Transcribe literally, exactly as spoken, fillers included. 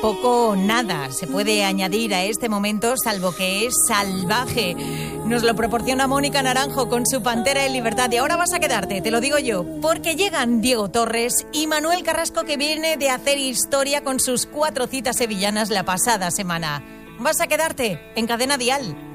poco o nada se puede añadir a este momento, salvo que es salvaje. Nos lo proporciona Mónica Naranjo con su Pantera en Libertad. Y ahora vas a quedarte, te lo digo yo, porque llegan Diego Torres y Manuel Carrasco, que viene de hacer historia con sus cuatro citas sevillanas la pasada semana. Vas a quedarte en Cadena Dial.